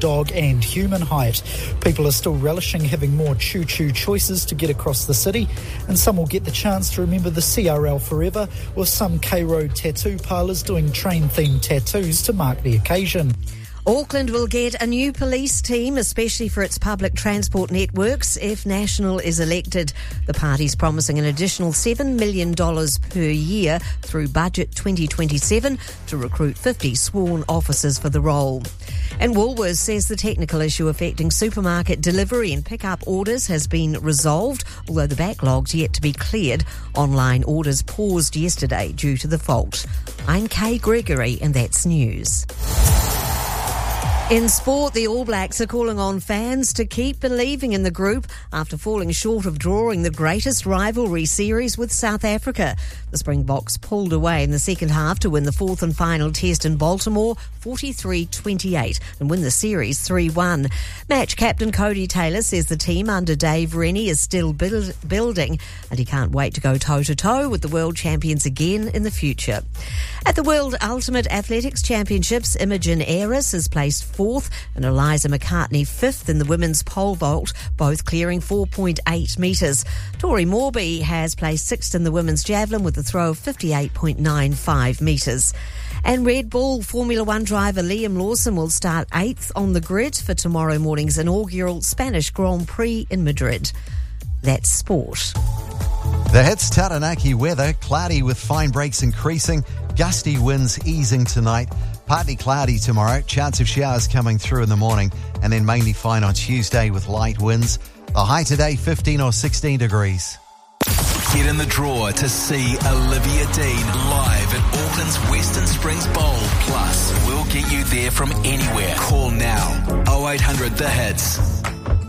dog and human height. People are still relishing having more choo-choo choices to get across the city, and some will get the chance to remember the CRL forever, with some K-Road tattoo parlours doing train-themed tattoos to mark the occasion. Auckland will get a new police team, especially for its public transport networks, if National is elected. The party's promising an additional $7 million per year through Budget 2027 to recruit 50 sworn officers for the role. And Woolworths says the technical issue affecting supermarket delivery and pick-up orders has been resolved, although the backlog's yet to be cleared. Online orders paused yesterday due to the fault. I'm Kay Gregory, and that's news. In sport, the All Blacks are calling on fans to keep believing in the group after falling short of drawing the greatest rivalry series with South Africa. The Springboks pulled away in the second half to win the fourth and final test in Baltimore 43-28 and win the series 3-1. Match captain Cody Taylor says the team under Dave Rennie is still building and he can't wait to go toe-to-toe with the world champions again in the future. At the World Ultimate Athletics Championships, Imogen Ayres has placed fourth and Eliza McCartney fifth in the women's pole vault, both clearing 4.8 metres. Tori Morby has placed sixth in the women's javelin with a throw of 58.95 metres. And Red Bull Formula One driver Liam Lawson will start 8th on the grid for tomorrow morning's inaugural Spanish Grand Prix in Madrid. That's sport. The Hits Taranaki weather, cloudy with fine breaks increasing, gusty winds easing tonight, partly cloudy tomorrow, chance of showers coming through in the morning, and then mainly fine on Tuesday with light winds. The high today, 15 or 16 degrees. Get in the draw to see Olivia Dean live at Auckland's Western Springs Bowl. Plus, we'll get you there from anywhere. Call now, 0800 The Hits.